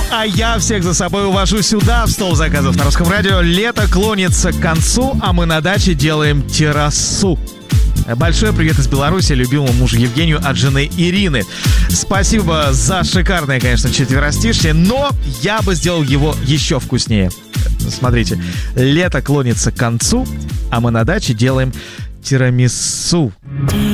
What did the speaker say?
а я всех за собой увожу сюда, в стол заказов на Русском радио. Лето клонится к концу, а мы на даче делаем террасу. Большой привет из Беларуси любимому мужу Евгению от жены Ирины. Спасибо за шикарное, конечно, четверостишье, но я бы сделал его еще вкуснее. Смотрите, лето клонится к концу, а мы на даче делаем тирамису.